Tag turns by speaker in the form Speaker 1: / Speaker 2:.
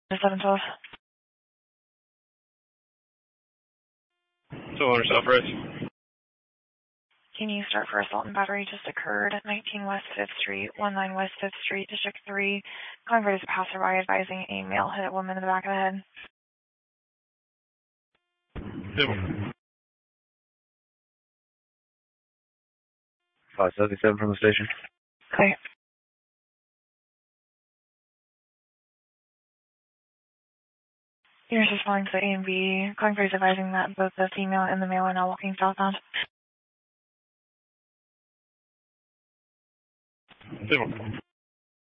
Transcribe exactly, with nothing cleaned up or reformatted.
Speaker 1: seven twelve.
Speaker 2: So on yourself, right?
Speaker 1: Can you start for assault and battery just occurred at nineteen West fifth Street, nineteen West fifth Street, District three. Calling for this passerby advising a male hit a woman in the back of the head.
Speaker 2: Zero.
Speaker 3: five seventy-seven from the station.
Speaker 1: Okay. You're responding to A and B. Calling for advising that both the female and the male are now walking southbound.
Speaker 2: Zero.